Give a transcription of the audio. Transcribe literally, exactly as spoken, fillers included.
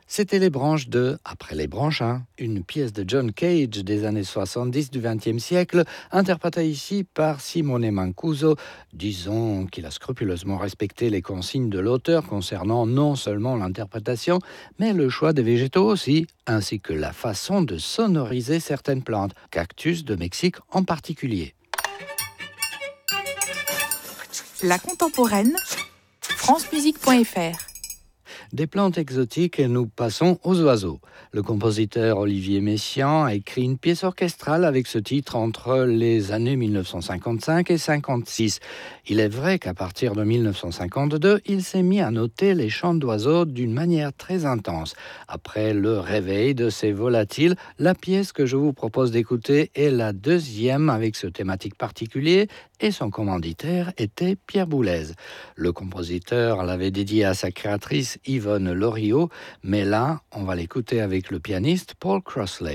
C'était Les Branches de Après les branches, hein, une pièce de John Cage des années soixante-dix du vingtième siècle, interprétée ici par Simone Mancuso. Disons qu'il a scrupuleusement respecté les consignes de l'auteur concernant non seulement l'interprétation, mais le choix des végétaux aussi, ainsi que la façon de sonoriser certaines plantes, cactus de Mexique en particulier. La contemporaine, france musique point f r. Des plantes exotiques, nous passons aux oiseaux. Le compositeur Olivier Messiaen a écrit une pièce orchestrale avec ce titre entre les années mille neuf cent cinquante-cinq et cinquante-six. Il est vrai qu'à partir de mille neuf cent cinquante-deux, il s'est mis à noter les chants d'oiseaux d'une manière très intense. Après le réveil de ces volatiles, la pièce que je vous propose d'écouter est la deuxième avec ce thématique particulier et son commanditaire était Pierre Boulez. Le compositeur l'avait dédié à sa créatrice Yvonne Loriot, mais là, on va l'écouter avec le pianiste Paul Crossley.